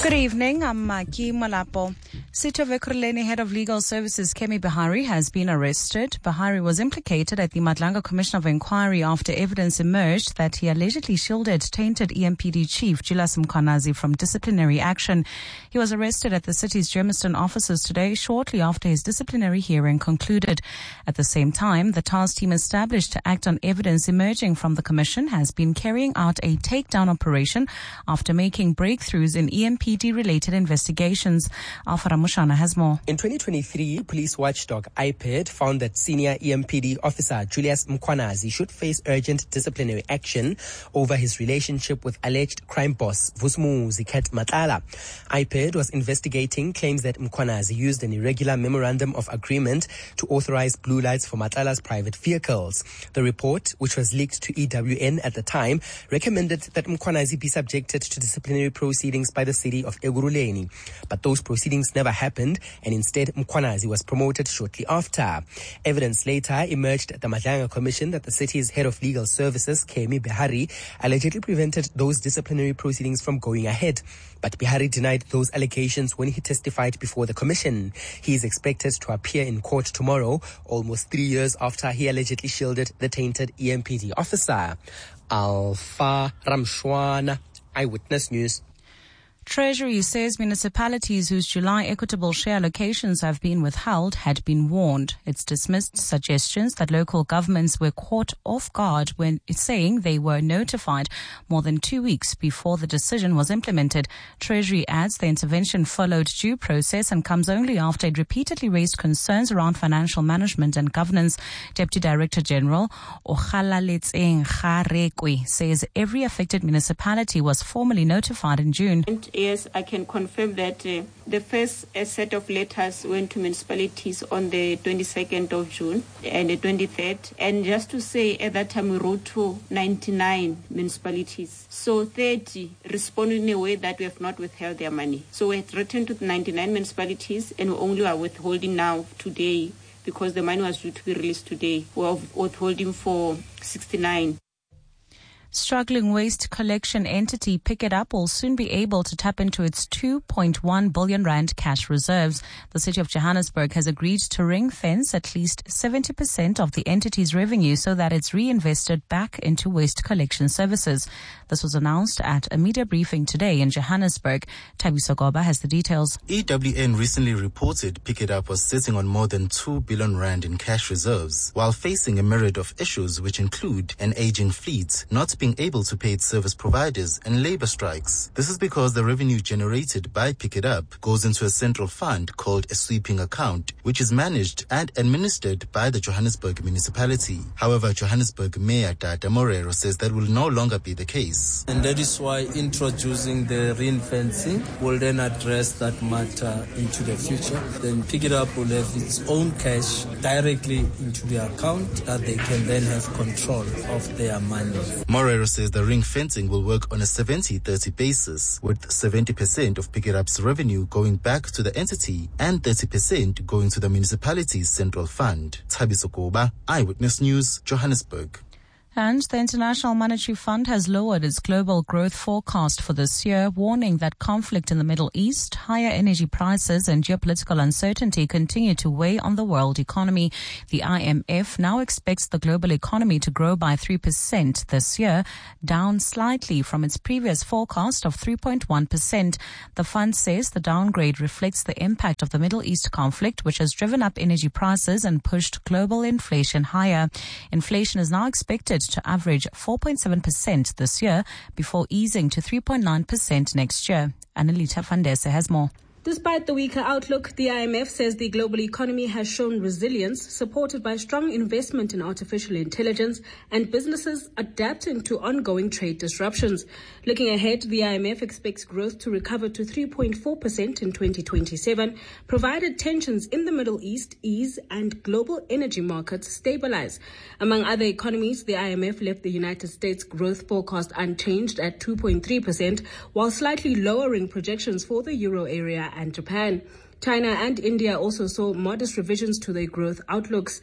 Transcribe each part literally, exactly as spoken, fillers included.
Good evening, I'm Maki Malapo. Sito Vekurleni, head of legal services, Kemi Bihari, has been arrested. Bihari was implicated at the Madlanga Commission of Inquiry after evidence emerged that he allegedly shielded tainted E M P D chief Julius Mkhwanazi from disciplinary action. He was arrested at the city's Germiston offices today, shortly after his disciplinary hearing concluded. At the same time, the task team established to act on evidence emerging from the commission has been carrying out a takedown operation after making breakthroughs in E M P D-related investigations. Alpha Ramushana has more. In twenty twenty-three, police watchdog I P E D found that senior E M P D officer Julius Mkhwanazi should face urgent disciplinary action over his relationship with alleged crime boss Vusumuzi Ket Matlala. I P E D was investigating claims that Mkhwanazi used an irregular memorandum of agreement to authorize blue lights for Matlala's private vehicles. The report, which was leaked to E W N at the time, recommended that Mkhwanazi be subjected to disciplinary proceedings by the city of Ekurhuleni. But those proceedings never happened, and instead Mkhwanazi was promoted shortly after. Evidence later emerged at the Madlanga Commission that the city's head of legal services, Kemi Bihari, allegedly prevented those disciplinary proceedings from going ahead. But Bihari denied those allegations when he testified before the commission. He is expected to appear in court tomorrow, almost three years after he allegedly shielded the tainted E M P D officer. Alpha Ramshwana, Eyewitness News. Treasury says municipalities whose July equitable share allocations have been withheld had been warned. It's dismissed suggestions that local governments were caught off guard when saying they were notified more than two weeks before the decision was implemented. Treasury adds the intervention followed due process and comes only after it repeatedly raised concerns around financial management and governance. Deputy Director General Okhalaletseng Kharekwe says every affected municipality was formally notified in June. Yes, I can confirm that uh, the first uh, set of letters went to municipalities on the twenty-second of June and the twenty-third. And just to say, at that time we wrote to ninety-nine municipalities. So thirty responded in a way that we have not withheld their money. So we had written to ninety-nine municipalities and we only are withholding now today because the money was due to be released today. We are withholding for sixty-nine. Struggling waste collection entity Pick It Up will soon be able to tap into its two point one billion rand cash reserves. The city of Johannesburg has agreed to ring-fence at least seventy percent of the entity's revenue so that it's reinvested back into waste collection services. This was announced at a media briefing today in Johannesburg. Thabiso Goba has the details. E W N recently reported Pick It Up was sitting on more than two billion rand in cash reserves, while facing a myriad of issues which include an aging fleet, not being able to pay its service providers, and labor strikes. This is because the revenue generated by Pick It Up goes into a central fund called a sweeping account, which is managed and administered by the Johannesburg municipality. However, Johannesburg Mayor Dada Morero says that will no longer be the case. And that is why introducing the ring-fencing will then address that matter into the future. Then Pick It Up will have its own cash directly into the account that they can then have control of their money. Morero says the ring fencing will work on a seventy thirty basis, with seventy percent of Pick It Up's revenue going back to the entity and thirty percent going to the municipality's central fund. Thabiso Goba, Eyewitness News, Johannesburg. And the International Monetary Fund has lowered its global growth forecast for this year, warning that conflict in the Middle East, higher energy prices and geopolitical uncertainty continue to weigh on the world economy. The I M F now expects the global economy to grow by three percent this year, down slightly from its previous forecast of three point one percent. The fund says the downgrade reflects the impact of the Middle East conflict, which has driven up energy prices and pushed global inflation higher. Inflation is now expected to average four point seven percent this year before easing to three point nine percent next year. Annalita Fandese has more. Despite the weaker outlook, the I M F says the global economy has shown resilience, supported by strong investment in artificial intelligence and businesses adapting to ongoing trade disruptions. Looking ahead, the I M F expects growth to recover to three point four percent in twenty twenty-seven, provided tensions in the Middle East ease and global energy markets stabilize. Among other economies, the I M F left the United States growth forecast unchanged at two point three percent, while slightly lowering projections for the euro area and Japan. China and India also saw modest revisions to their growth outlooks.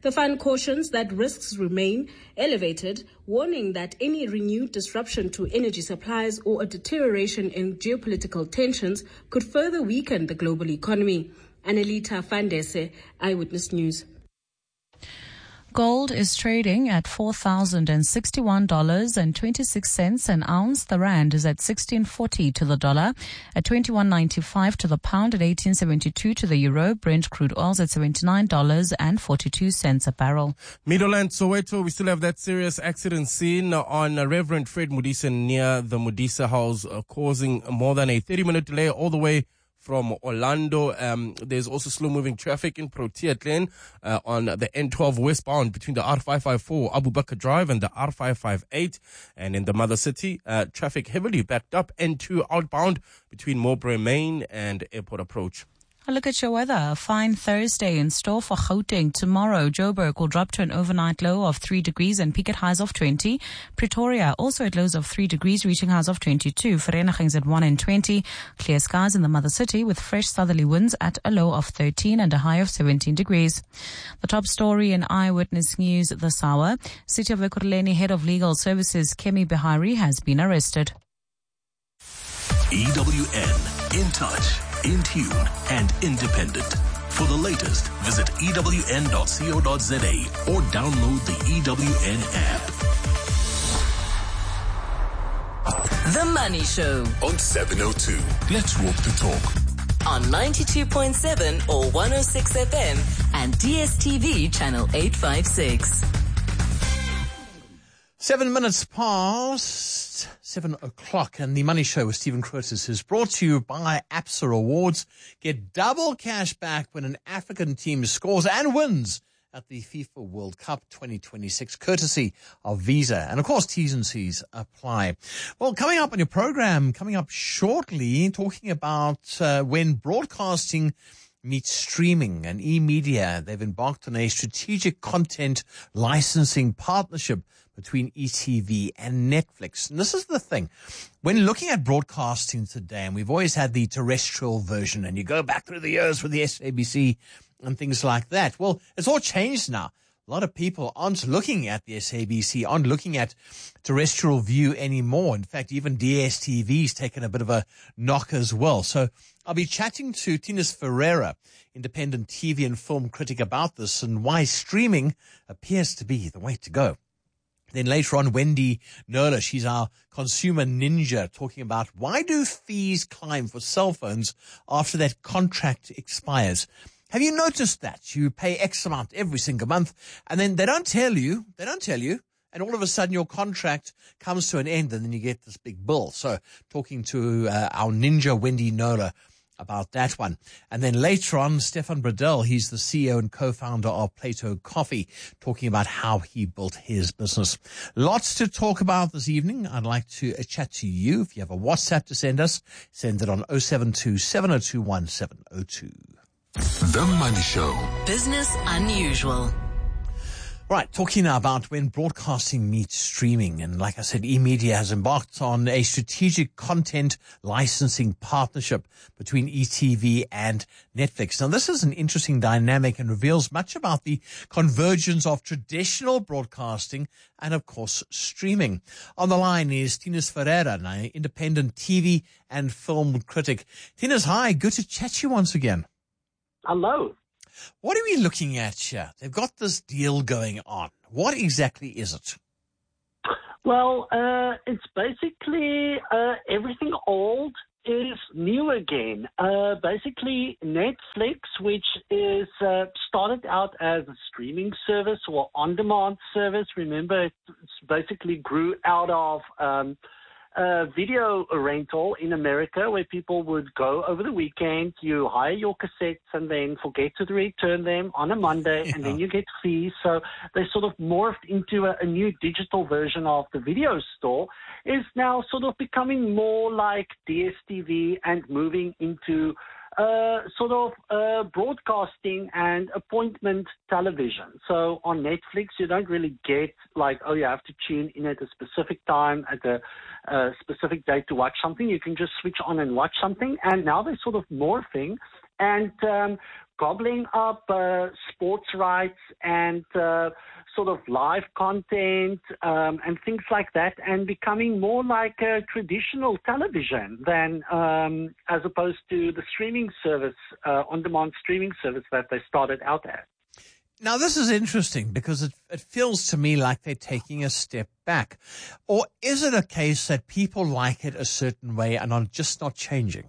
The fund cautions that risks remain elevated, warning that any renewed disruption to energy supplies or a deterioration in geopolitical tensions could further weaken the global economy. Anelita Fandese, Eyewitness News. Gold is trading at four thousand sixty-one dollars and twenty-six cents an ounce. The rand is at sixteen forty to the dollar, at twenty-one ninety-five to the pound, at eighteen seventy-two to the euro. Brent crude oil's at seventy-nine dollars and forty-two cents a barrel. Middleland, Soweto, we still have that serious accident scene on Reverend Fred Modise near the Modise House, uh, causing more than a thirty-minute delay all the way from Orlando. Um, there's also slow-moving traffic in Protea Glen uh, on the N twelve westbound between the R five fifty-four Abu Bakr Drive and the R five fifty-eight. And in the Mother City, uh, traffic heavily backed up N two outbound between Mowbray Main and Airport Approach. A look at your weather. A fine Thursday in store for Gauteng. Tomorrow, Joburg will drop to an overnight low of three degrees and peak at highs of twenty. Pretoria also at lows of three degrees, reaching highs of twenty-two. Vereeniging's at one and twenty. Clear skies in the Mother City with fresh southerly winds at a low of thirteen and a high of seventeen degrees. The top story in Eyewitness News this hour. City of Ekurhuleni Head of Legal Services, Kemi Bihari, has been arrested. E W N, in touch, in tune, and independent. For the latest, visit E W N dot co dot za or download the E W N app. The Money Show On seven oh two. Let's walk the talk. On ninety-two point seven or one oh six F M and D S T V channel eight fifty-six. Seven minutes past seven o'clock, and the Money Show with Stephen Curtis is brought to you by ABSA Awards. Get double cash back when an African team scores and wins at the FIFA World Cup twenty twenty-six, courtesy of Visa. And of course, T's and C's apply. Well, coming up on your program, coming up shortly, talking about uh, when broadcasting meets streaming and e-media. They've embarked on a strategic content licensing partnership between E T V and Netflix. And this is the thing. When looking at broadcasting today, and we've always had the terrestrial version, and you go back through the years with the S A B C and things like that. Well, it's all changed now. A lot of people aren't looking at the S A B C, aren't looking at terrestrial view anymore. In fact, even D S T V's taken a bit of a knock as well. So I'll be chatting to Tinus Ferreira, independent T V and film critic, about this and why streaming appears to be the way to go. Then later on, Wendy Knowler, she's our consumer ninja, talking about why do fees climb for cell phones after that contract expires. Have you noticed that? You pay X amount every single month, and then they don't tell you, they don't tell you, and all of a sudden your contract comes to an end, and then you get this big bill. So talking to uh, our ninja, Wendy Knowler, about that one. And then later on, Stefan Bradell, he's the C E O and co-founder of Plato Coffee, talking about how he built his business. Lots to talk about this evening. I'd like to uh, chat to you. If you have a WhatsApp to send us, send it on oh seven two, seven oh two, one seven oh two. The Money Show. Business Unusual. Right, talking now about when broadcasting meets streaming. And like I said, eMedia has embarked on a strategic content licensing partnership between E T V and Netflix. Now, this is an interesting dynamic and reveals much about the convergence of traditional broadcasting and, of course, streaming. On the line is Tinus Ferreira, an independent T V and film critic. Tinus, hi, good to chat to you once again. Hello. What are we looking at here? They've got this deal going on. What exactly is it? Well, uh, it's basically uh, everything old is new again. Uh, basically, Netflix, which is uh, started out as a streaming service or on-demand service. Remember, it basically grew out of um, Uh, video rental in America, where people would go over the weekend, you hire your cassettes and then forget to return them on a Monday, yeah. and then you get fees. So they sort of morphed into a, a new digital version of the video store, is now sort of becoming more like D S T V and moving into Uh, sort of uh, broadcasting and appointment television. So on Netflix, you don't really get like, oh, you have to tune in at a specific time, at a uh, specific date to watch something. You can just switch on and watch something. And now they're sort of morphing and um, gobbling up uh, sports rights and uh, sort of live content um, and things like that, and becoming more like a traditional television than um, as opposed to the streaming service, uh, on-demand streaming service that they started out at. Now, this is interesting because it, it feels to me like they're taking a step back. Or is it a case that people like it a certain way and are just not changing?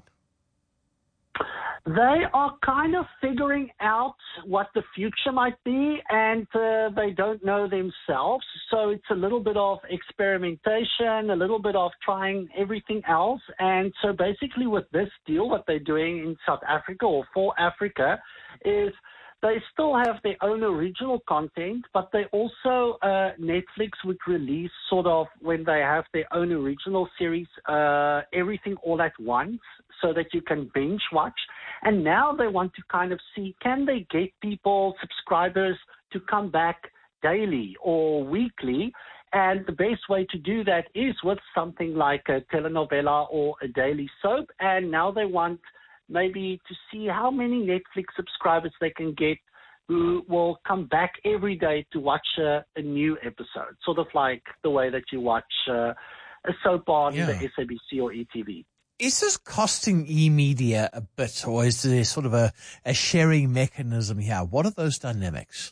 They are kind of figuring out what the future might be, and uh, they don't know themselves. So it's a little bit of experimentation, a little bit of trying everything else. And so basically with this deal, what they're doing in South Africa or for Africa is they still have their own original content, but they also, uh, Netflix would release sort of when they have their own original series, uh, everything all at once so that you can binge watch. And now they want to kind of see, can they get people, subscribers, to come back daily or weekly? And the best way to do that is with something like a telenovela or a daily soap. And now they want maybe to see how many Netflix subscribers they can get who will come back every day to watch a, a new episode, sort of like the way that you watch uh, a soap on yeah. the S A B C or E T V. Is this costing eMedia a bit, or is there sort of a, a sharing mechanism here? What are those dynamics?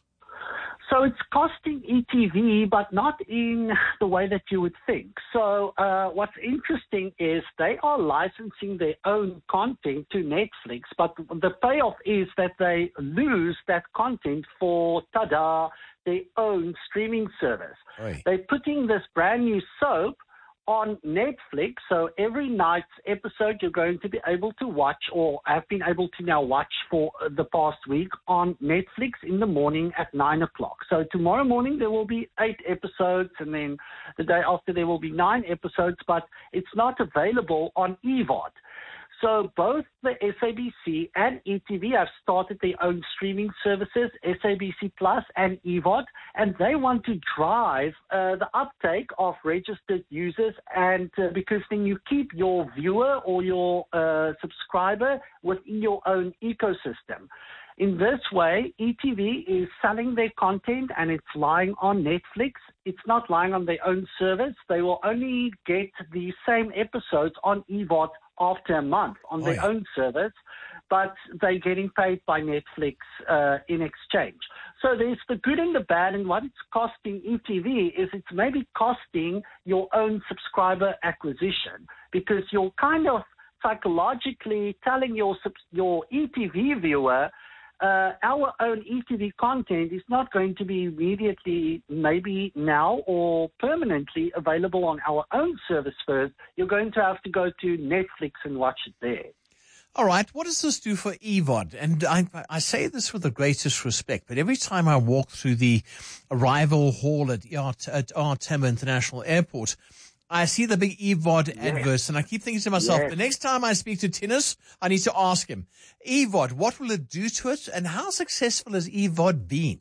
So it's costing E T V, but not in the way that you would think. So uh, what's interesting is they are licensing their own content to Netflix, but the payoff is that they lose that content for, tada, their own streaming service. Oy. They're putting this brand new soap on Netflix, so every night's episode you're going to be able to watch, or have been able to now watch for the past week on Netflix in the morning at nine o'clock. So tomorrow morning there will be eight episodes, and then the day after there will be nine episodes, but it's not available on E V O D. So both the S A B C and E T V have started their own streaming services, S A B C Plus and E V O D, and they want to drive uh, the uptake of registered users, and uh, because then you keep your viewer or your uh, subscriber within your own ecosystem. In this way, E T V is selling their content and it's lying on Netflix. It's not lying on their own service. They will only get the same episodes on E V O D after a month on their oh, yeah. own service, but they're getting paid by Netflix uh, in exchange. So there's the good and the bad, and what it's costing E T V is it's maybe costing your own subscriber acquisition, because you're kind of psychologically telling your your E T V viewer, Uh, our own E T V content is not going to be immediately, maybe now or permanently available on our own service first. You're going to have to go to Netflix and watch it there. All right. What does this do for E V O D? And I, I say this with the greatest respect, but every time I walk through the arrival hall at, at R Tambo International Airport, I see the big E V O D yes. adverts, and I keep thinking to myself, yes. the next time I speak to Tinus, I need to ask him, E V O D, what will it do to it, and how successful has E V O D been?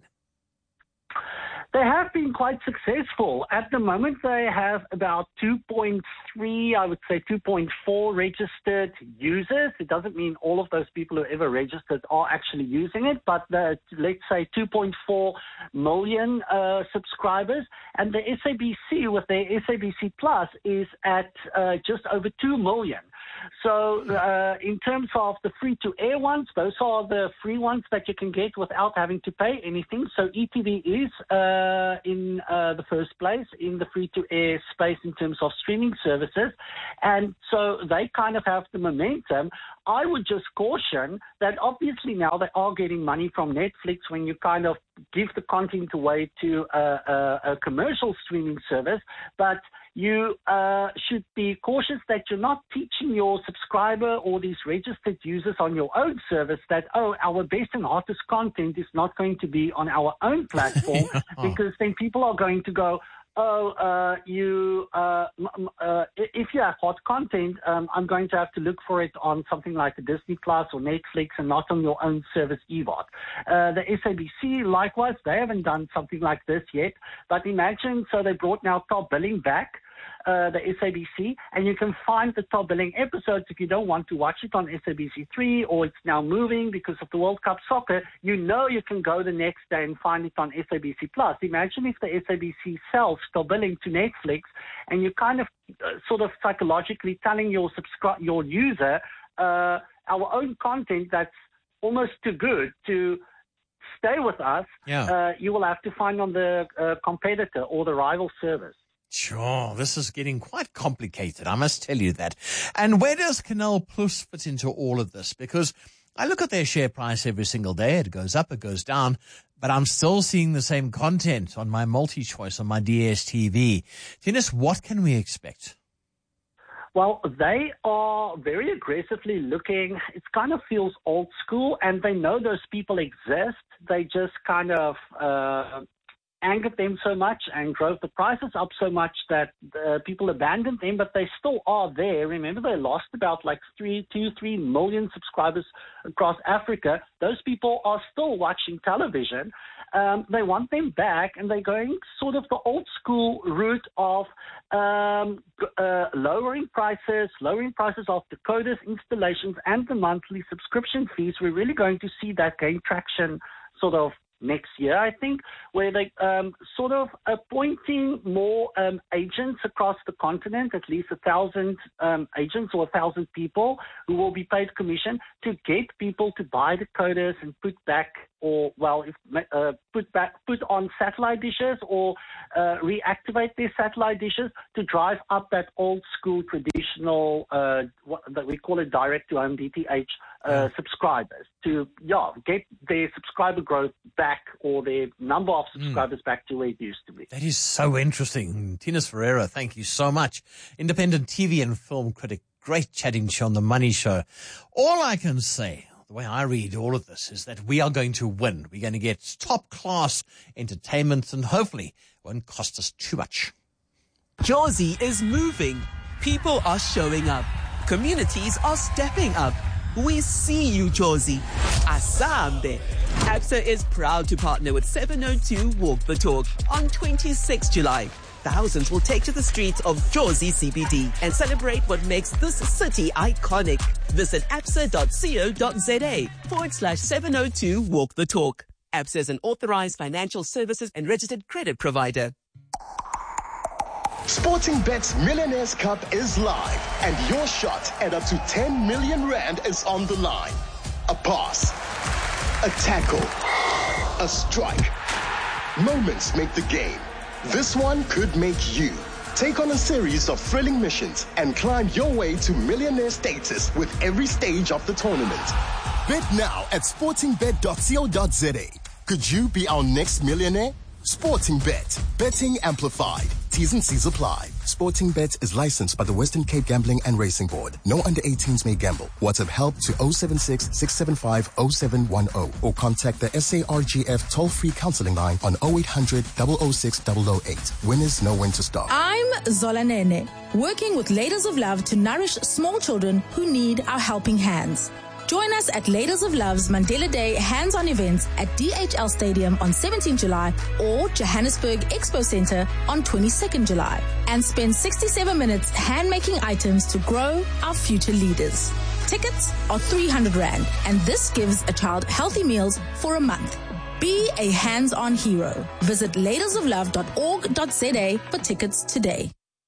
They have been quite successful. At the moment, they have about two point three, I would say two point four registered users. It doesn't mean all of those people who ever registered are actually using it, but the, let's say two point four million uh, subscribers. And the S A B C with their S A B C Plus is at uh, just over two million. So uh, in terms of the free-to-air ones, those are the free ones that you can get without having to pay anything. So E T V is uh, in uh, the first place in the free-to-air space in terms of streaming services. And so they kind of have the momentum. I would just caution that obviously now they are getting money from Netflix when you kind of give the content away to a, a, a commercial streaming service, but you uh, should be cautious that you're not teaching your subscriber or these registered users on your own service that, oh, our best and hottest content is not going to be on our own platform, because then people are going to go, oh, uh, you, uh, uh, if you have hot content, um, I'm going to have to look for it on something like a Disney Plus or Netflix and not on your own service, E V O D. Uh, the S A B C, likewise, they haven't done something like this yet. But imagine, so they brought now top billing back. uh, the S A B C, and you can find the top billing episodes if you don't want to watch it on S A B C three, or it's now moving because of the World Cup soccer. You know you can go the next day and find it on S A B C Plus. Imagine if the S A B C sells top billing to Netflix, and you kind of uh, sort of psychologically telling your subscri- your user uh, our own content that's almost too good to stay with us, yeah. uh, you will have to find on the uh, competitor or the rival service. Sure, this is getting quite complicated, I must tell you that. And where does Canal Plus fit into all of this? Because I look at their share price every single day. It goes up, it goes down, but I'm still seeing the same content on my multi-choice, on my D S T V. Tinus, what can we expect? Well, they are very aggressively looking. It kind of feels old school, and they know those people exist. They just kind of uh, angered them so much and drove the prices up so much that uh, people abandoned them, but they still are there. Remember, they lost about like three, two, three million subscribers across Africa. Those people are still watching television. Um, they want them back, and they're going sort of the old school route of um, uh, lowering prices, lowering prices of decoders, installations, and the monthly subscription fees. We're really going to see that gain traction sort of next year, I think, where they um, sort of appointing more um, agents across the continent, at least a thousand um, agents or a thousand people who will be paid commission to get people to buy decoders and put back or, well, if, uh, put back, put on satellite dishes or uh, reactivate their satellite dishes to drive up that old school traditional, uh, what that we call it direct-to-home D T H uh, subscribers to, yeah, get their subscriber growth back or their number of subscribers mm. back to where it used to be. That is so interesting. Tinus Ferreira, thank you so much. Independent T V and film critic. Great chatting to you on The Money Show. All I can say, the way I read all of this, is that we are going to win. We're going to get top-class entertainment, and hopefully it won't cost us too much. Jozi is moving. People are showing up. Communities are stepping up. We see you, Jozi. Asambe. Absa is proud to partner with seven oh two Walk the Talk on twenty-sixth of July. Thousands will take to the streets of Jozi C B D and celebrate what makes this city iconic. Visit absa.co.za forward slash 702 Walk the Talk. Absa is an authorized financial services and registered credit provider. Sportingbet's Millionaires Cup is live, and your shot at up to ten million rand is on the line. A pass, a tackle, a strike. Moments make the game. This one could make you. Take on a series of thrilling missions and climb your way to millionaire status with every stage of the tournament. Bet now at sportingbet dot co dot za. Could you be our next millionaire? Sportingbet. Betting amplified. T's and C's apply. Sportingbet is licensed by the Western Cape Gambling and Racing Board. No under eighteens may gamble. WhatsApp help to oh seven six, six seven five, oh seven one oh or contact the S A R G F toll-free counseling line on oh eight hundred, oh oh six, oh oh eight. Winners know when to stop. I'm Zola Nene, working with Ladies of Love to nourish small children who need our helping hands. Join us at Ladies of Love's Mandela Day hands-on events at D H L Stadium on seventeenth of July or Johannesburg Expo Center on twenty-second of July, and spend sixty-seven minutes hand-making items to grow our future leaders. Tickets are three hundred rand, and this gives a child healthy meals for a month. Be a hands-on hero. Visit ladies of love dot org dot za for tickets today.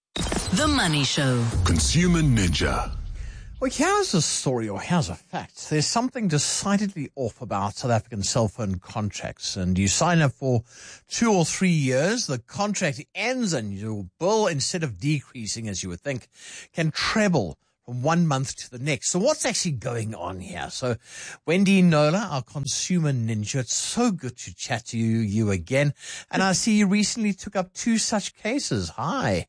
The Money Show. Consumer Ninja. Well, here's a story, or here's a fact. There's something decidedly off about South African cell phone contracts. And you sign up for two or three years, the contract ends, and your bill, instead of decreasing as you would think, can treble from one month to the next. So what's actually going on here? So Wendy Nola, our consumer ninja, it's so good to chat to you, you again. And I see you recently took up two such cases. Hi.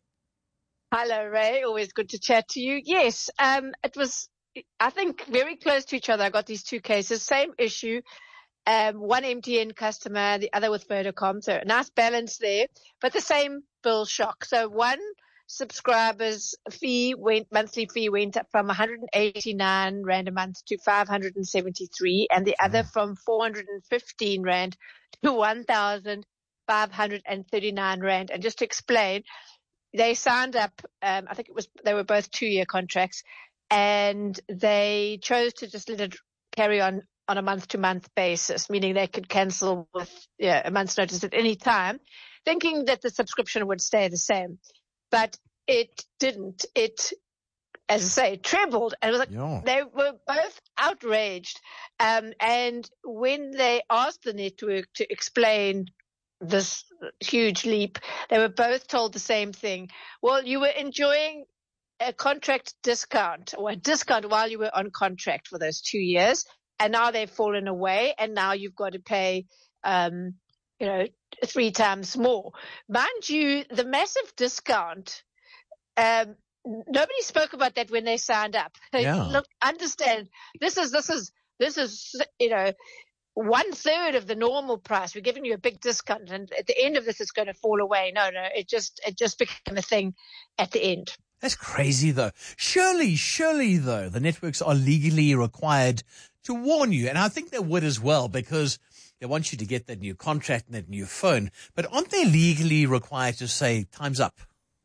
Hello, Ray. Always good to chat to you. Yes, um, it was, I think, very close to each other. I got these two cases, same issue, um, one M T N customer, the other with Vodacom. So a nice balance there, but the same bill shock. So one subscriber's fee went, monthly fee went up from one hundred eighty-nine rand a month to five hundred seventy-three, and the other from four hundred fifteen rand to one thousand five hundred thirty-nine rand. And just to explain, they signed up, um, I think it was, they were both two-year contracts, and they chose to just let it carry on on a month-to-month basis, meaning they could cancel with yeah, a month's notice at any time, thinking that the subscription would stay the same. But it didn't. It, as I say, trebled. And it was like Yeah. they were both outraged. Um, and when they asked the network to explain this huge leap, they were both told the same thing. Well, you were enjoying a contract discount or a discount while you were on contract for those two years. And now they've fallen away, and now you've got to pay, um, you know, three times more. Mind you, the massive discount, um, nobody spoke about that when they signed up. Yeah. Look, understand, this is, this is, this is, you know, one third of the normal price. We're giving you a big discount, and at the end of this, it's going to fall away. No, no, it just, it just became a thing at the end. That's crazy, though. Surely, surely, though, the networks are legally required to warn you. And I think they would as well, because they want you to get that new contract and that new phone. But aren't they legally required to say, time's up?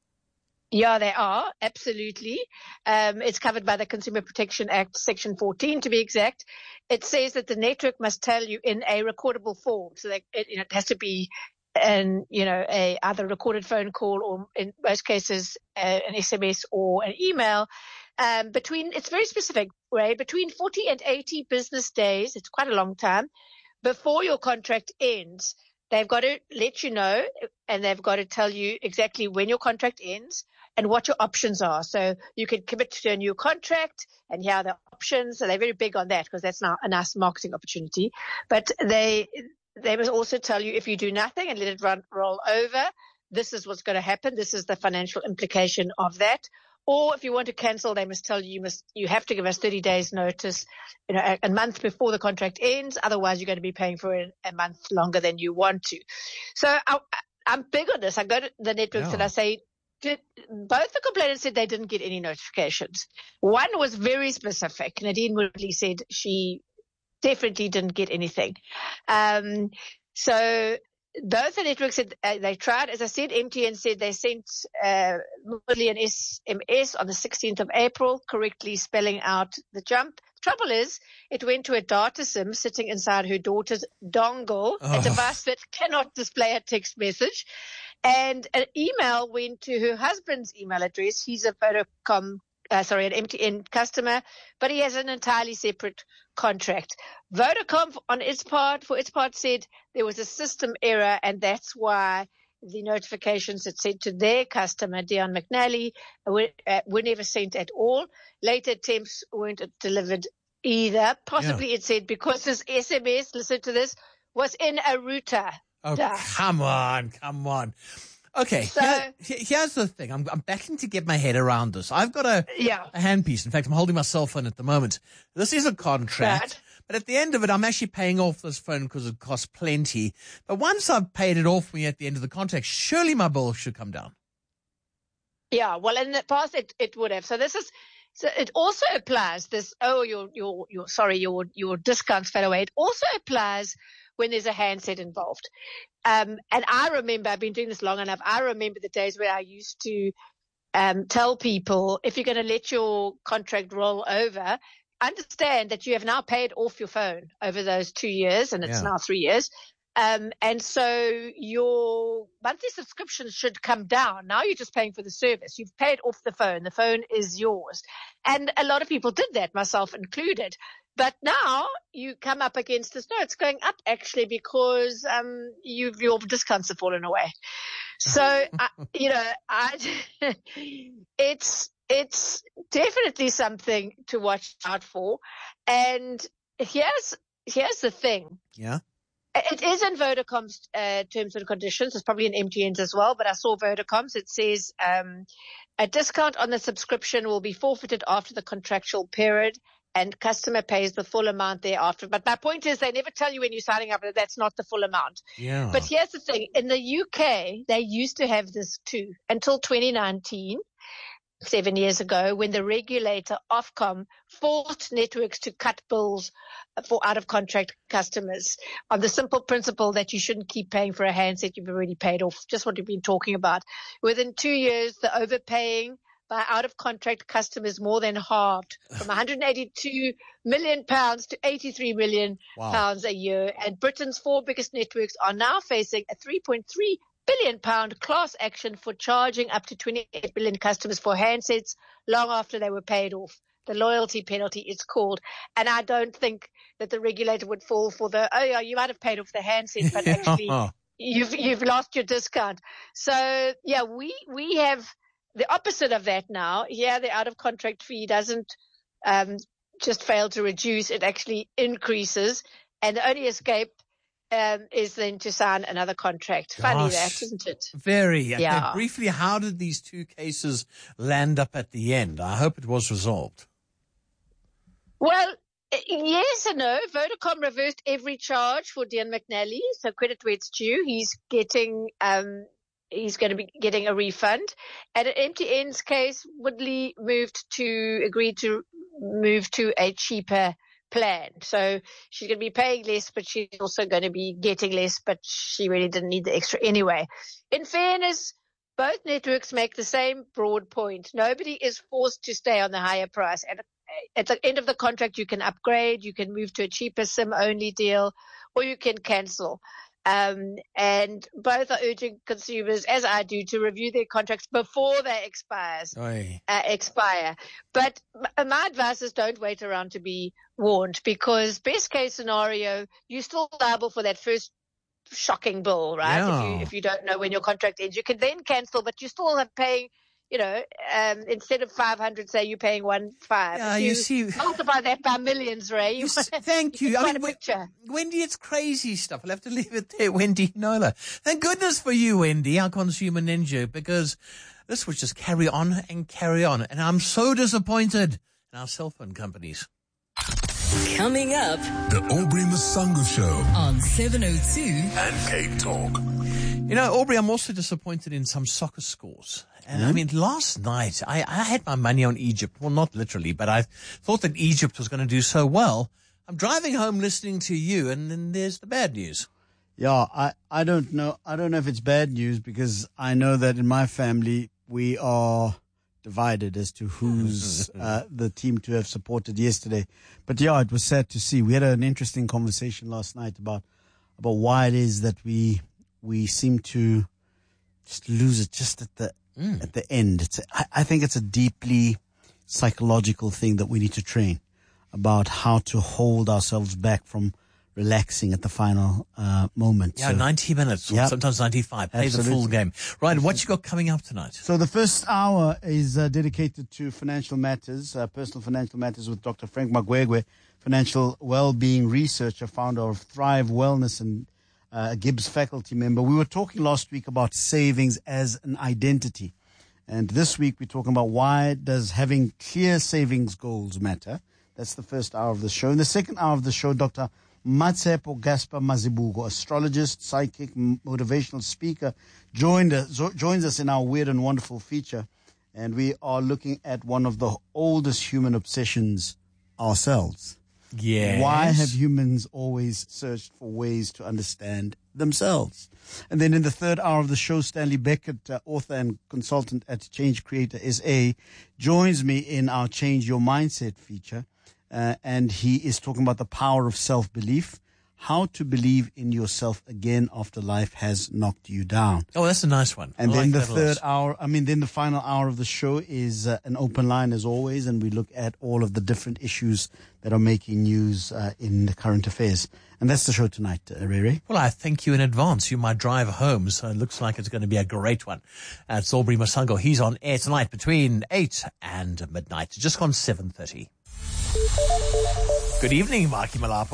Yeah, they are. Absolutely. Um, it's covered by the Consumer Protection Act, Section fourteen, to be exact. It says that the network must tell you in a recordable form. So that it, you know, it has to be an, you know, a either a recorded phone call or in most cases uh, an S M S or an email. Um, between, it's very specific, right? Between forty and eighty business days, it's quite a long time, before your contract ends, they've got to let you know, and they've got to tell you exactly when your contract ends and what your options are. So you can commit to a new contract, and here are the options. So they're very big on that, because that's now a nice marketing opportunity. But they, they must also tell you, if you do nothing and let it run, roll over, this is what's going to happen. This is the financial implication of that. Or if you want to cancel, they must tell you you must you have to give us thirty days notice, you know, a, a month before the contract ends. Otherwise, you're going to be paying for it a month longer than you want to. So I, I'm big on this. I go to the networks Yeah. and I say, did, both the complainants said they didn't get any notifications. One was very specific. Nadine Woodley said she definitely didn't get anything. Um, so both the networks said uh, they tried. As I said, M T N said they sent uh, Woodley an S M S on the sixteenth of April, correctly spelling out the jump. The trouble is, it went to a data SIM sitting inside her daughter's dongle, Oh. a device that cannot display a text message. And an email went to her husband's email address. He's a Vodacom, uh, sorry, an M T N customer, but he has an entirely separate contract. Vodacom, on its part, for its part, said there was a system error, and that's why the notifications that sent to their customer, Dion McNally, were, uh, were never sent at all. Later attempts weren't delivered either. Possibly Yeah. it said because this S M S, listen to this, was in a router. Oh, Duh. come on, come on. Okay, So- here- here- here's the thing. I'm, I'm backing to get my head around this. I've got a, Yeah. a handpiece. In fact, I'm holding my cell phone at the moment. This is a contract, Right. but at the end of it, I'm actually paying off this phone because it costs plenty. But once I've paid it off me at the end of the contract, surely my bill should come down. Yeah, well, in the past it, it would have. So this is, so it also applies this, oh, your, your, your, sorry, your, your discounts fell away. It also applies when there's a handset involved. Um, and I remember, I've been doing this long enough. I remember the days where I used to, um, tell people, if you're going to let your contract roll over, understand that you have now paid off your phone over those two years, and it's Yeah. now three years. Um, and so your monthly subscription should come down. Now you're just paying for the service. You've paid off the phone. The phone is yours. And a lot of people did that, myself included. But now you come up against this. No, it's going up actually because um, you've, your discounts have fallen away. So, I, you know, I, it's it's definitely something to watch out for. And here's here's the thing. Yeah. It is in Vodacom's uh, terms and conditions. It's probably in M T N's as well, but I saw Vodacom's. It says um, a discount on the subscription will be forfeited after the contractual period, and customer pays the full amount thereafter. But my point is, they never tell you when you're signing up that that's not the full amount. Yeah. But here's the thing. In the U K, they used to have this too until twenty nineteen. seven years ago when the regulator, Ofcom, forced networks to cut bills for out-of-contract customers on the simple principle that you shouldn't keep paying for a handset you've already paid off, just what we've been talking about. Within two years, the overpaying by out-of-contract customers more than halved from one hundred eighty-two million pounds to eighty-three million Wow. pounds a year. And Britain's four biggest networks are now facing a three point three billion pound class action for charging up to twenty-eight million customers for handsets long after they were paid off. The loyalty penalty is called. And I don't think that the regulator would fall for the, oh yeah, you might have paid off the handset, but actually you've, you've lost your discount. So yeah, we, we have the opposite of that now. Here, the out-of-contract fee doesn't um, just fail to reduce, it actually increases. And the only escape um, is then to sign another contract. Gosh, Funny that, isn't it? Very. Yeah. Okay, briefly, how did these two cases land up at the end? I hope it was resolved. Well, yes and no. Vodacom reversed every charge for Dean McNally, so credit where it's due. He's getting... Um, He's going to be getting a refund. And in M T N's case, Woodley moved to, agreed to move to a cheaper plan. So she's going to be paying less, but she's also going to be getting less, but she really didn't need the extra anyway. In fairness, both networks make the same broad point. Nobody is forced to stay on the higher price. And at the end of the contract, you can upgrade, you can move to a cheaper SIM-only deal, or you can cancel. Um, and both are urging consumers, as I do, to review their contracts before they expires, uh, expire. But my advice is don't wait around to be warned, because best case scenario, you're still liable for that first shocking bill, right? Yeah. If you, if you don't know when your contract ends, you can then cancel, but you still have paying, you know, um, instead of five hundred, say you're paying one five. Yeah, you, you see, multiply that by millions, Ray. You, thank you. you I mean, picture. Wendy, it's crazy stuff. I'll have to leave it there, Wendy Nola. Thank goodness for you, Wendy, our consumer ninja, because this would just carry on and carry on. And I'm so disappointed in our cell phone companies. Coming up, The Aubrey Masango Show on seven oh two and Cape Talk. You know, Aubrey, I'm also disappointed in some soccer scores. And I mean, last night, I, I had my money on Egypt. Well, not literally, but I thought that Egypt was going to do so well. I'm driving home listening to you, and then there's the bad news. Yeah, I, I don't know. I don't know if it's bad news, because I know that in my family, we are divided as to who's uh, the team to have supported yesterday. But yeah, it was sad to see. We had an interesting conversation last night about, about why it is that we, we seem to just lose it just at the, mm. at the end. It's a, I, I think it's a deeply psychological thing that we need to train about how to hold ourselves back from relaxing at the final uh, moment. Yeah, so, ninety minutes, or yep, sometimes ninety-five. Play absolutely. the full game. Right, what you got coming up tonight? So the first hour is uh, dedicated to financial matters, uh, personal financial matters, with Doctor Frank Magwegwe, financial well-being researcher, founder of Thrive Wellness, and uh, a Gibbs faculty member. We were talking last week about savings as an identity. And this week we're talking about why does having clear savings goals matter. That's the first hour of the show. In the second hour of the show, Doctor Matsepo Gaspar Mazibuko, astrologist, psychic, motivational speaker, joined us, joins us in our weird and wonderful feature. And we are looking at one of the oldest human obsessions, ourselves. Yes. Why have humans always searched for ways to understand themselves? And then in the third hour of the show, Stanley Beckett, uh, author and consultant at Change Creator S A, joins me in our Change Your Mindset feature. Uh, and he is talking about the power of self-belief, how to believe in yourself again after life has knocked you down. Oh, that's a nice one. And I then like the third hour, I mean, then the final hour of the show is uh, an open line as always, and we look at all of the different issues that are making news uh, in the current affairs. And that's the show tonight, uh, Rere. Well, I thank you in advance. You might drive home, so it looks like it's going to be a great one. Uh, it's Aubrey Masango. He's on air tonight between eight and midnight, just gone seven thirty. Good evening, Marky Malapo.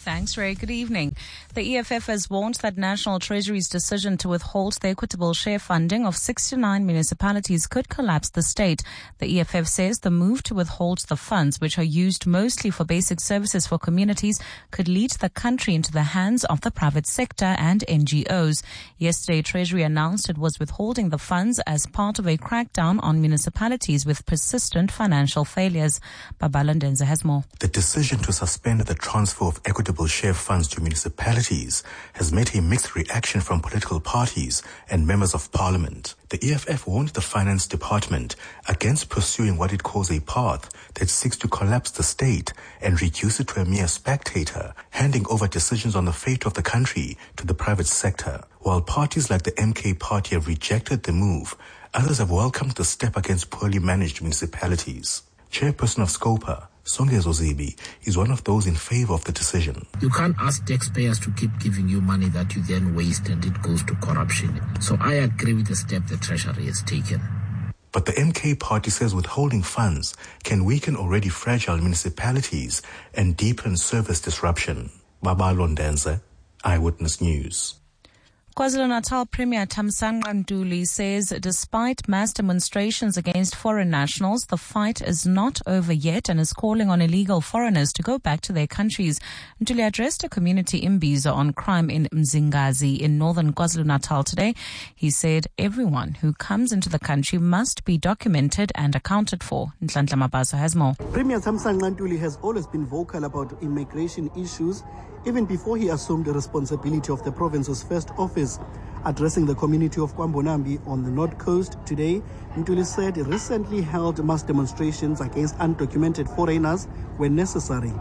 Thanks, Ray. Good evening. The E F F has warned that National Treasury's decision to withhold the equitable share funding of sixty-nine municipalities could collapse the state. The E F F says the move to withhold the funds, which are used mostly for basic services for communities, could lead the country into the hands of the private sector and N G Os. Yesterday, Treasury announced it was withholding the funds as part of a crackdown on municipalities with persistent financial failures. Babala Ndenza has more. The decision to suspend the transfer of equitable share funds to municipalities has met a mixed reaction from political parties and members of parliament. The E F F warned the Finance Department against pursuing what it calls a path that seeks to collapse the state and reduce it to a mere spectator, handing over decisions on the fate of the country to the private sector. While parties like the M K Party have rejected the move, others have welcomed the step against poorly managed municipalities. Chairperson of SCOPA, Songezo Zibi, is one of those in favor of the decision. You can't ask taxpayers to keep giving you money that you then waste and it goes to corruption. So I agree with the step the Treasury has taken. But the M K Party says withholding funds can weaken already fragile municipalities and deepen service disruption. Babala Ndenza, Eyewitness News. KwaZulu-Natal Premier Thamsanqa Ntuli says despite mass demonstrations against foreign nationals, the fight is not over yet and is calling on illegal foreigners to go back to their countries. Ntuli addressed a community in Imbizo on crime in Mzingazi in northern KwaZulu-Natal today. He said everyone who comes into the country must be documented and accounted for. Nhlanhla Mabaso has more. Premier Thamsanqa Ntuli has always been vocal about immigration issues, even before he assumed the responsibility of the province's first office. Addressing the community of Kwambonambi on the North Coast today, Ntuli said recently held mass demonstrations against undocumented foreigners were necessary.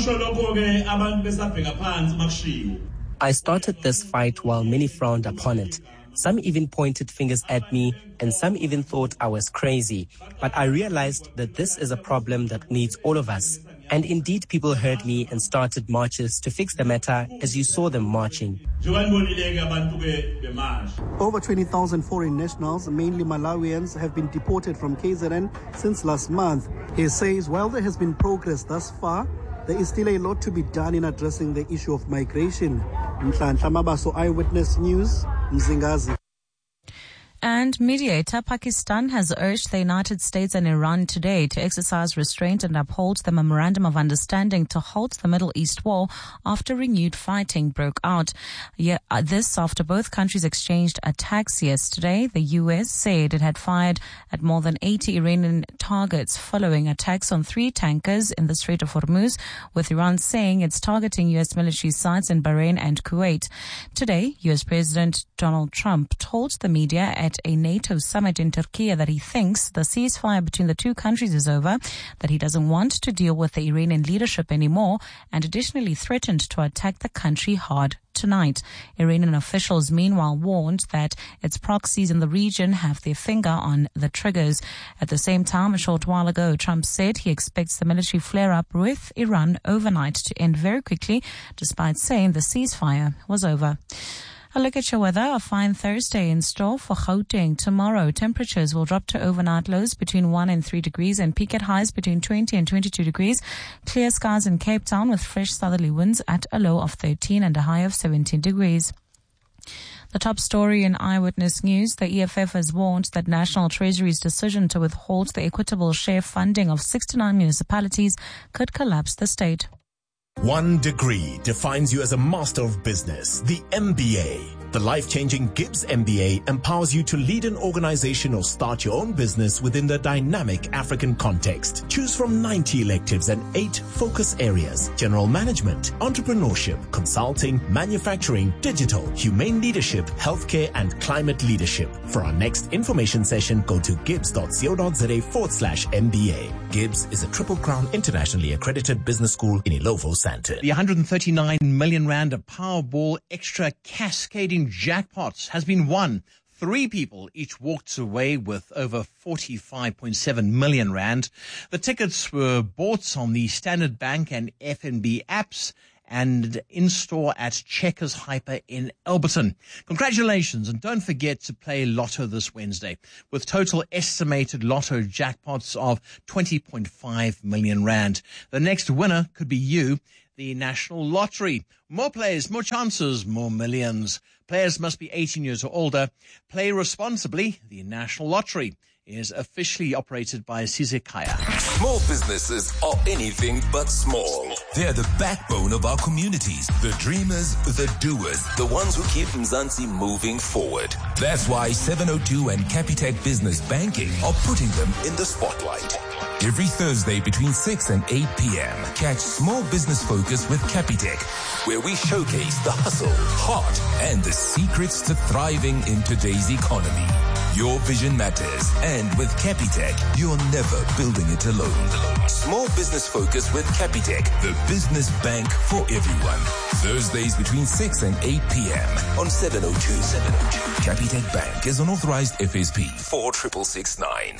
I started this fight while many frowned upon it. Some even pointed fingers at me, and some even thought I was crazy. But I realized that this is a problem that needs all of us. And indeed, people heard me and started marches to fix the matter, as you saw them marching. Over twenty thousand foreign nationals, mainly Malawians, have been deported from K Z N since last month. He says while there has been progress thus far, there is still a lot to be done in addressing the issue of migration. Nhlanhla Mabaso, Eyewitness News, Mzingazi. And mediator Pakistan has urged the United States and Iran today to exercise restraint and uphold the Memorandum of Understanding to halt the Middle East war after renewed fighting broke out. Yeah, this after both countries exchanged attacks yesterday. The U S said it had fired at more than eighty Iranian targets following attacks on three tankers in the Strait of Hormuz, with Iran saying it's targeting U S military sites in Bahrain and Kuwait. Today, U S President Donald Trump told the media at a NATO summit in Turkey that he thinks the ceasefire between the two countries is over, that he doesn't want to deal with the Iranian leadership anymore, and additionally threatened to attack the country hard tonight. Iranian officials meanwhile warned that its proxies in the region have their finger on the triggers. At the same time, a short while ago, Trump said he expects the military flare-up with Iran overnight to end very quickly, despite saying the ceasefire was over. A look at your weather. A fine Thursday in store for Gauteng. Tomorrow, temperatures will drop to overnight lows between one and three degrees and peak at highs between twenty and twenty-two degrees. Clear skies in Cape Town with fresh southerly winds at a low of thirteen and a high of seventeen degrees. The top story in Eyewitness News, the E F F has warned that National Treasury's decision to withhold the equitable share funding of sixty-nine municipalities could collapse the state. One degree defines you as a master of business, the M B A. The life-changing Gibbs M B A empowers you to lead an organization or start your own business within the dynamic African context. Choose from ninety electives and eight focus areas: general management, entrepreneurship, consulting, manufacturing, digital, humane leadership, healthcare, and climate leadership. For our next information session, go to gibbs.co.za forward slash MBA. Gibbs is a Triple Crown internationally accredited business school in Ilovo, Sandton. The one hundred thirty-nine million rand of Powerball extra cascading jackpots has been won. Three people each walked away with over forty-five point seven million rand. The tickets were bought on the Standard Bank and F N B apps and in-store at Checkers Hyper in Alberton. Congratulations, and don't forget to play Lotto this Wednesday with total estimated Lotto jackpots of twenty point five million rand. The next winner could be you, the National Lottery. More players, more chances, more millions. Players must be eighteen years or older. Play responsibly. The National Lottery is officially operated by Sizekaya. Small businesses are anything but small. They're the backbone of our communities, the dreamers, the doers, the ones who keep Mzansi moving forward. That's why seven oh two and Capitec Business Banking are putting them in the spotlight. Every Thursday between six and eight p.m., catch Small Business Focus with Capitec, where we showcase the hustle, heart, and the secrets to thriving in today's economy. Your vision matters, and with Capitec, you're never building it alone. Small Business Focus with Capitec, the business bank for everyone. Thursdays between six and eight p.m. on seven oh two. Capitec Bank is an authorized F S P four six six nine.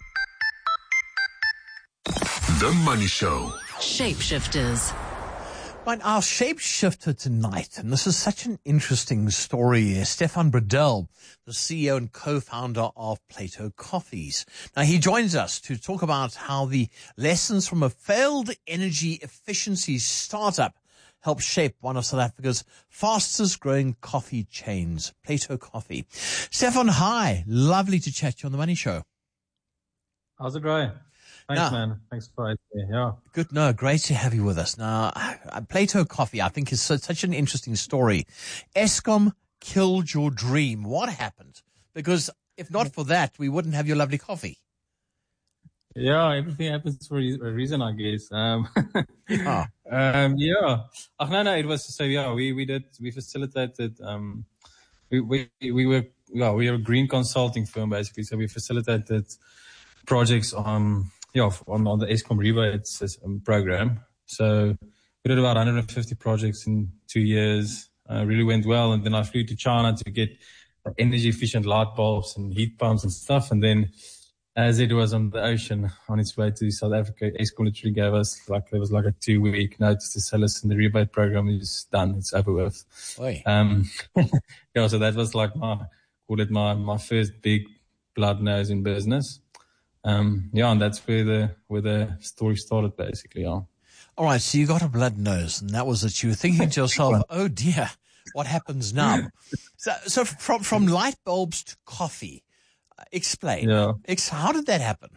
The Money Show. Shapeshifters. Right, our shapeshifter tonight, and this is such an interesting story, Stefan Bradell, the C E O and co-founder of Plato Coffees. Now, he joins us to talk about how the lessons from a failed energy efficiency startup help shape one of South Africa's fastest growing coffee chains, Plato Coffee. Stefan, hi. Lovely to chat to you on The Money Show. How's it going? Thanks, now, man. Thanks for it. Yeah. Good. No, great to have you with us. Now, Plato Coffee, I think, is so, such an interesting story. Eskom killed your dream. What happened? Because if not for that, we wouldn't have your lovely coffee. Yeah, everything happens for a reason, I guess. Um, yeah. um, yeah. Ach, no, no, it was, so yeah, we, we did, we facilitated, um, we, we, we were, yeah, we are a green consulting firm, basically. So we facilitated projects on, yeah, on, on the Eskom rebates program. So we did about one hundred fifty projects in two years. Uh, really went well. And then I flew to China to get energy efficient light bulbs and heat pumps and stuff. And then as it was on the ocean on its way to South Africa, Eskom literally gave us like, there was like a two week notice to sell us, and the rebate program is done. It's over with. Oy. Um, yeah, so that was like my, call it my, my first big blood nose in business. Um, yeah, and that's where the, where the story started, basically, yeah. All right, so you got a blood nose, and that was that you were thinking to yourself, oh dear, what happens now? so, so from, from light bulbs to coffee, uh, explain. Yeah. Ex- how did that happen?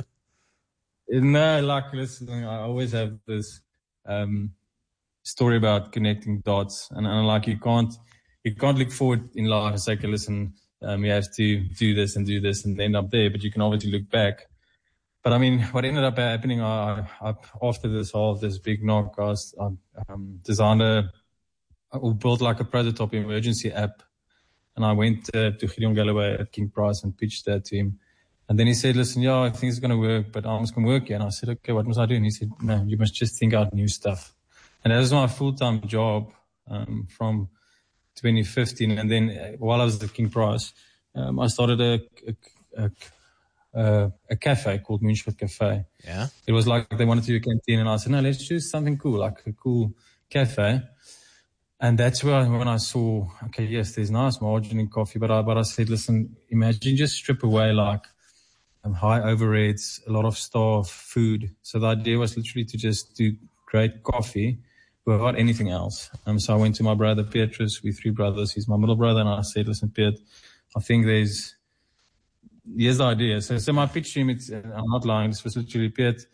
No, like, listen, I always have this, um, story about connecting dots, and, and like, you can't, you can't look forward in life and say, okay, listen, Um, you have to do this and do this and end up there, but you can obviously look back. But I mean, what ended up happening, I, I, after this whole, this big knock, I, was, I um, designed a, or built like a prototype emergency app. And I went uh, to Gideon Galloway at King Price and pitched that to him. And then he said, listen, yeah, I think it's going to work, but I'm just going to work here. And I said, okay, what must I do? And he said, no, you must just think out new stuff. And that was my full-time job um, from twenty fifteen, and then uh, while I was at King Price, um, I started a a, a a cafe called Moonshot Cafe. Yeah, it was like they wanted to do a canteen, and I said, no, let's choose something cool, like a cool cafe. And that's where I, when I saw, okay, yes, there's nice margin in coffee, but I but I said, listen, imagine just strip away like um, high overheads, a lot of staff, food. So the idea was literally to just do great coffee without anything else. Um, so I went to my brother, Petrus, with three brothers. He's my middle brother. And I said, listen, Piet, I think there's, here's the idea. So, so my pitch to him, it's, I'm not lying, this was literally, Piet,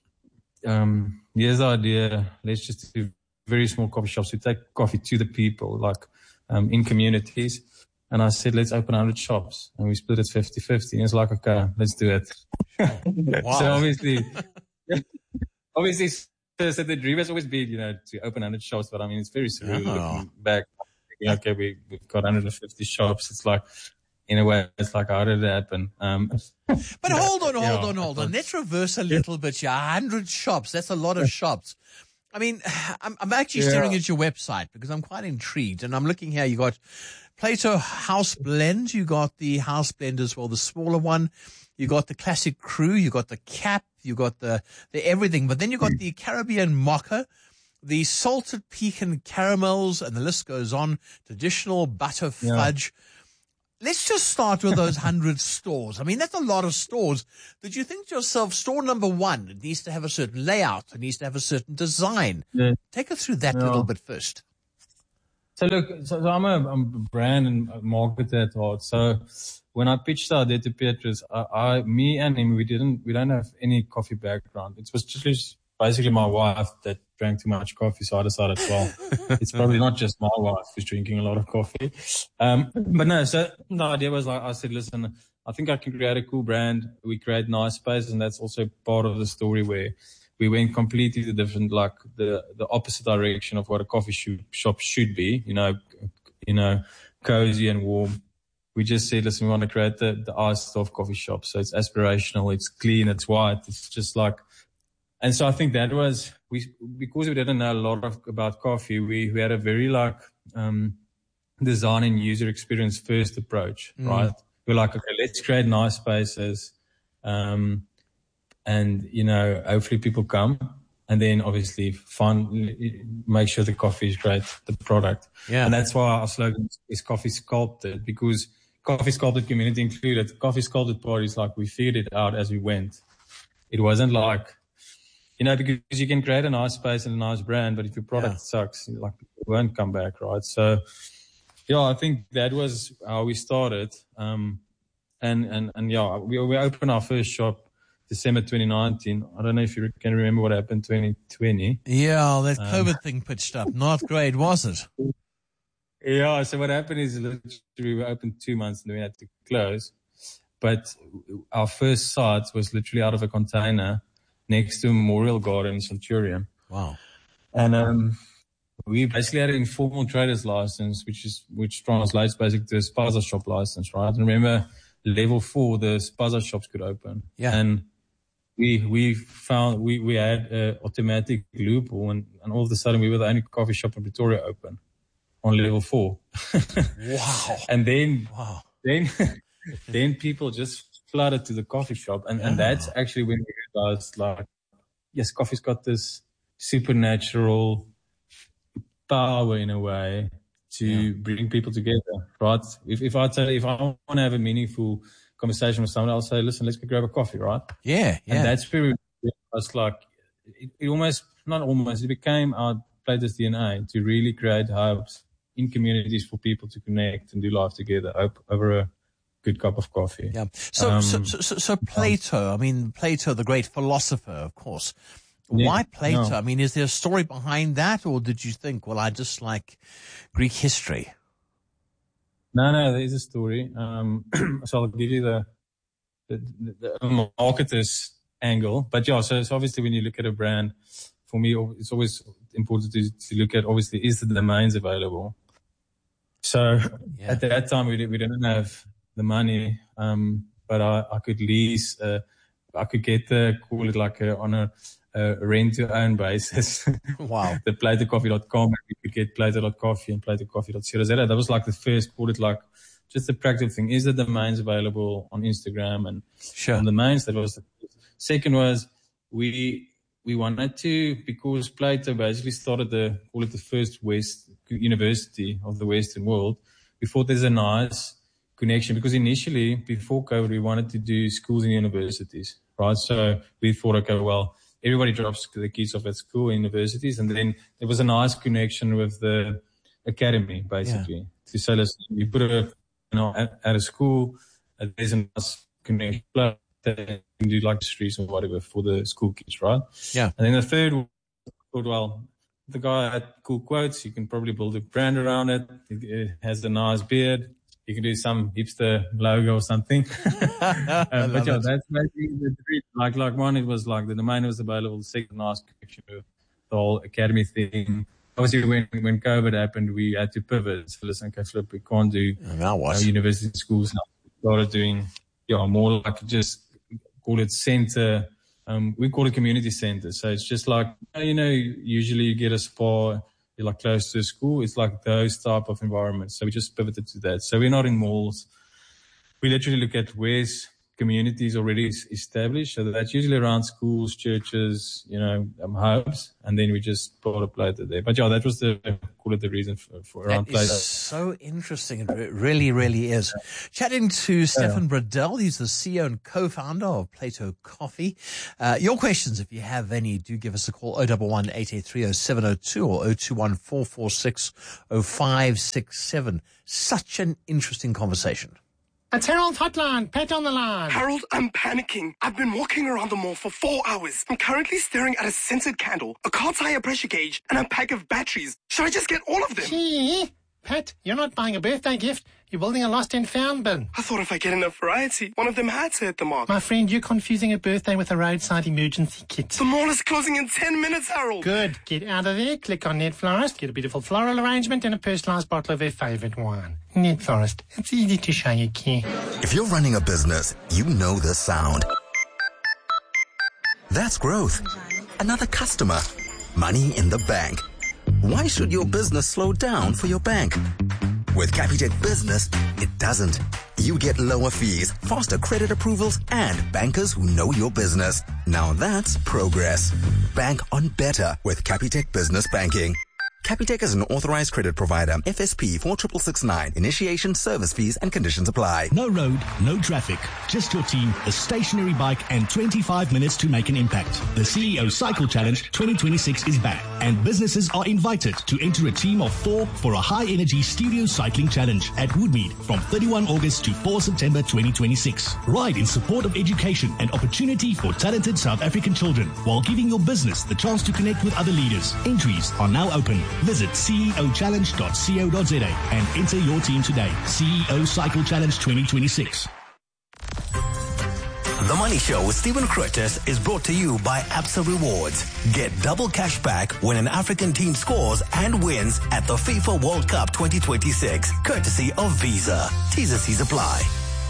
um, here's the idea. Let's just do very small coffee shops. We take coffee to the people, like, um, in communities. And I said, let's open one hundred shops. And we split it fifty-fifty. And it's like, okay, let's do it. Wow. So obviously, obviously, so the dream has always been, you know, to open one hundred shops, but I mean, it's very surreal Oh. looking back. Okay, we, we've got one hundred fifty shops. It's like, in a way, it's like, how did it happen? Um, But hold on, hold yeah, on, hold on. Let's reverse a little bit here. one hundred shops. That's a lot of shops. I mean, I'm, I'm actually Yeah. staring at your website because I'm quite intrigued. And I'm looking here. You got Plato House Blend. You got the House Blend as well, the smaller one. You got the Classic Crew. You got the Cap. You got the, the everything. But then you got the Caribbean Mocha. the salted pecan caramels, and the list goes on, traditional butter fudge. Yeah. Let's just start with those hundred stores. I mean, that's a lot of stores. Did you think to yourself, store number one, it needs to have a certain layout, it needs to have a certain design? Yeah. Take us through that a yeah. little bit first. So look, so, so I'm, a, I'm a brand and marketer at heart. So when I pitched our idea to Petrus, I, I, me and him, we didn't, we don't have any coffee background. It was just basically my wife that drank too much coffee, so I decided, well, it's probably not just my wife who's drinking a lot of coffee. Um, but no, so the idea was like, I said, listen, I think I can create a cool brand. We create nice space, and that's also part of the story where we went completely the different, like the, the opposite direction of what a coffee should, shop should be, you know, you know, cozy and warm. We just said, listen, we want to create the, the iced off coffee shop. So it's aspirational, it's clean, it's white. It's just like, and so I think that was, we, because we didn't know a lot of, about coffee, we, we had a very like, um, design and user experience first approach, mm. right? We're like, okay, let's create nice spaces. Um, and, you know, hopefully people come, and then obviously find, make sure the coffee is great, the product. Yeah. And that's why our slogan is Coffee Sculpted, because Coffee Sculpted community included. Coffee Sculpted parties, like we figured it out as we went. It wasn't like, you know, because you can create a nice space and a nice brand, but if your product yeah. sucks, like it won't come back, right? So, yeah, I think that was how we started. Um, and, and, and yeah, we, we opened our first shop December twenty nineteen. I don't know if you can remember what happened in twenty twenty. Yeah, that COVID um, thing pitched up. Not great, was it? Yeah, so what happened is literally we were open two months and then we had to close. But our first site was literally out of a container next to Memorial Garden in Centurion. Wow. And um, we basically had an informal trader's license, which is which translates basically to a spaza shop license, right? And remember, level four, the spaza shops could open. Yeah. And we we found we, we had an automatic loophole, and, and all of a sudden we were the only coffee shop in Pretoria open on level four. Wow. And then wow. then then people just flooded to the coffee shop, and, and that's actually when we realized, like, yes, coffee's got this supernatural power in a way to yeah. bring people together, right? If if I tell if I want to have a meaningful conversation with someone, I'll say, listen, let's go grab a coffee, right? Yeah, yeah. And that's where we was like, it, it almost, not almost, it became our Platers D N A to really create hubs in communities for people to connect and do life together over a good cup of coffee. Yeah. So, um, so, so, so Plato, I mean, Plato, the great philosopher, of course. Yeah, Why Plato? no. I mean, is there a story behind that, or did you think, well, I just like Greek history? No, no, there is a story. Um, so I'll give you the, the, the, the marketer's angle. But yeah, so, so obviously when you look at a brand, for me, it's always important to, to look at, obviously, is the domains available? So yeah. at that time, we, we didn't have the money, um, but I, I could lease, uh, I could get the, call it like a, on a, a rent-to-own basis. Wow. The plato coffee dot com, and we could get plato dot coffee and plato coffee dot co dot za. That was like the first, call it like just the practical thing. Is the domains available on Instagram and sure. on domains? That was the second was we, we wanted to, because Plato basically started the, call it the first West university of the Western world. We thought there's a nice connection, because initially, before COVID, we wanted to do schools and universities, right? So we thought, okay, well, everybody drops the kids off at school and universities, and then there was a nice connection with the academy, basically. Yeah. To say, listen, you put it, you know, at, at a school, uh, there's a nice connection. They can do like streets or whatever for the school kids, right? Yeah. And then the third, thought, well, the guy had cool quotes. You can probably build a brand around it. It has a nice beard. You can do some hipster logo or something. um, but yeah, it. that's maybe the dream. Like, like one, it was like the domain was available. The second, nice connection with the whole academy thing. Obviously, when when COVID happened, we had to pivot. So listen, okay, flip, we can't do now what? Uh, university schools now. We started doing, yeah, more like just call it center. Um, we call it community center. So it's just like, you know, usually you get a spa, you're like close to a school. It's like those type of environments. So we just pivoted to that. So we're not in malls. We literally look at where's communities already established. So that's usually around schools, churches, you know, um, hubs, and then we just put a Plato there. But yeah, that was the, call it the reason for, for around That Plato. is so interesting. It really, really is. Chatting to Stefan Bradell, he's the C E O and co-founder of Plato Coffee. Uh, your questions, if you have any, do give us a call, oh one one, eight eight three, oh seven oh two or oh two one, four four six, oh five six seven. Such an interesting conversation. It's Harold Hotline, Pat on the line. Harold, I'm panicking. I've been walking around the mall for four hours. I'm currently staring at a scented candle, a car tire pressure gauge, and a pack of batteries. Should I just get all of them? Gee, Pat, you're not buying a birthday gift. You're building a lost and found bin. I thought if I get enough variety, one of them had to hit the mark. My friend, you're confusing a birthday with a roadside emergency kit. The mall is closing in ten minutes, Harold. Good. Get out of there, click on Net Florist, get a beautiful floral arrangement and a personalised bottle of their favourite wine. Net Florist. It's easy to show you care. If you're running a business, you know this sound. That's growth. Another customer. Money in the bank. Why should your business slow down for your bank? With Capitec Business, it doesn't. You get lower fees, faster credit approvals, and bankers who know your business. Now that's progress. Bank on better with Capitec Business Banking. Capitec is an authorized credit provider. F S P four six six nine. Initiation, service fees, and conditions apply. No road, no traffic. Just your team, a stationary bike, and twenty-five minutes to make an impact. The C E O Cycle Challenge twenty twenty-six is back, and businesses are invited to enter a team of four for a high-energy studio cycling challenge at Woodmead from thirty-first August to fourth September twenty twenty-six. Ride in support of education and opportunity for talented South African children, while giving your business the chance to connect with other leaders. Entries are now open. Visit c e o challenge dot co dot za and enter your team today. C E O Cycle Challenge twenty twenty-six. The Money Show with Stephen Curtis is brought to you by Absa Rewards. Get double cash back when an African team scores and wins at the FIFA World Cup twenty twenty-six, courtesy of Visa. T's and C's apply.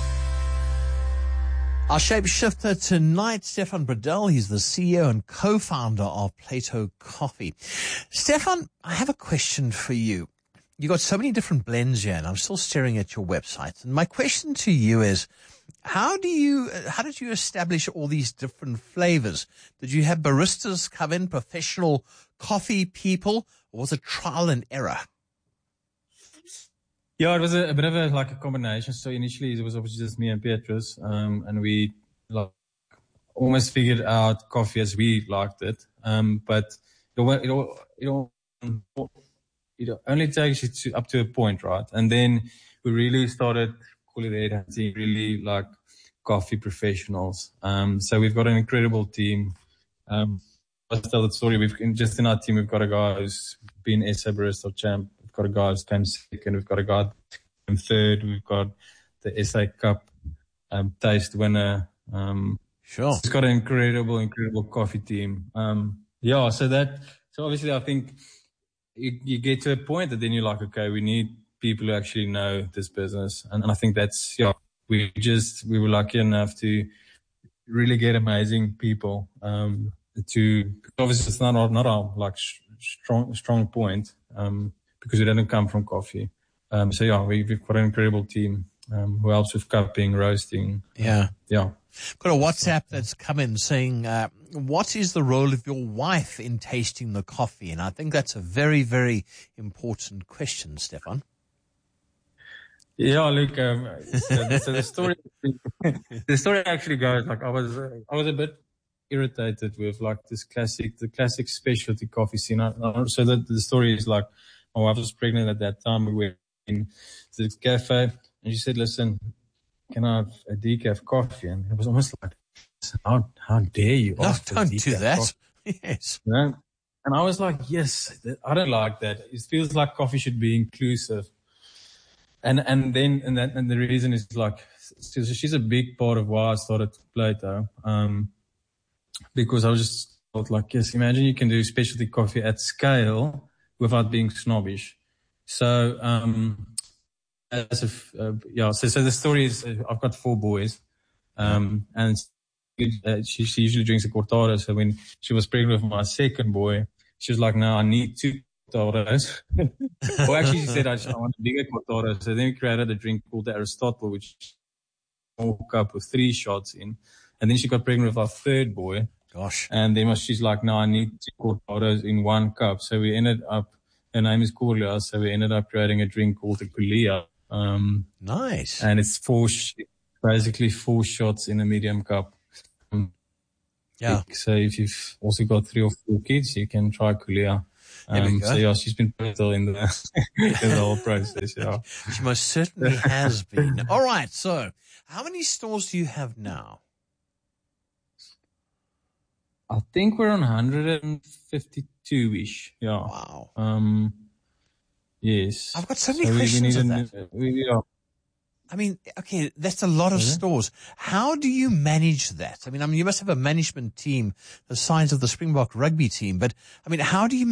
Our shapeshifter tonight, Stefan Bradell. He's the C E O and co-founder of Plato Coffee. Stefan, I have a question for you. You got so many different blends here, and I'm still staring at your website. And my question to you is, how do you, how did you establish all these different flavors? Did you have baristas come in, professional coffee people, or was it trial and error? Yeah, it was a, a bit of a, like a combination. So initially it was obviously just me and Beatrice, um, and we like almost figured out coffee as we liked it. Um, but it all, it all, it all, it only takes you to, up to a point, right? And then we really started cultivating really like coffee professionals. Um, so we've got an incredible team. Um, I'll tell the story. We've just in our team, we've got a guy who's been S A Barista champ. We've got a guy who's came second. We've got a guy who came third. We've got the S A Cup um, taste winner. Um, sure. It's got an incredible, incredible coffee team. Um, yeah, so that, so obviously I think you, you get to a point that then you're like, okay, we need people who actually know this business. And, and I think that's, yeah, we just, we were lucky enough to really get amazing people, um, to, obviously it's not our, not our like sh- strong, strong point, um, because we didn't come from coffee. Um, so yeah, we, we've got an incredible team, um, who helps with cupping, roasting. Yeah. Yeah. Got a WhatsApp that's come in saying, uh, what is the role of your wife in tasting the coffee? And I think that's a very, very important question, Stefan. Yeah, look, um, so, so the story, the story actually goes like I was, uh, I was a bit irritated with like this classic, the classic specialty coffee scene. I, I, so that the story is like, my wife was pregnant at that time. We went in to the cafe and she said, listen, can I have a decaf coffee? And it was almost like, how, how dare you? No, don't do that. Coffee? Yes. You know? And I was like, yes, I don't like that. It feels like coffee should be inclusive. And, and then, and that, and the reason is like, so she's a big part of why I started Plato. Um, because I was just thought like, yes, imagine you can do specialty coffee at scale without being snobbish. So, um, as if, uh, yeah, so, so the story is, uh, I've got four boys, um, and uh, she, she usually drinks a cortado. So when she was pregnant with my second boy, she was like, no, I need two cortados. Well, actually, she said, I, I want a bigger cortado. So then we created a drink called the Aristotle, which small cup with three shots in. And then she got pregnant with our third boy. Gosh. And then she's like, no, I need two cortados in one cup. So we ended up, her name is Corlia, so we ended up creating a drink called the Kulia. Um, nice. And it's four, sh- basically four shots in a medium cup. Um, yeah. So if you've also got three or four kids, you can try Kulia. Um, so yeah, she's been pivotal in the, in the whole process. Yeah. She most certainly has been. All right. So how many stores do you have now? I think we're on one hundred fifty-two-ish. Yeah. Wow. Um, yes. I've got so many so questions we, we of that. A, we, yeah. I mean, okay, that's a lot of mm-hmm. stores. How do you manage that? I mean, I mean, you must have a management team the size of the Springbok rugby team, but I mean, how do you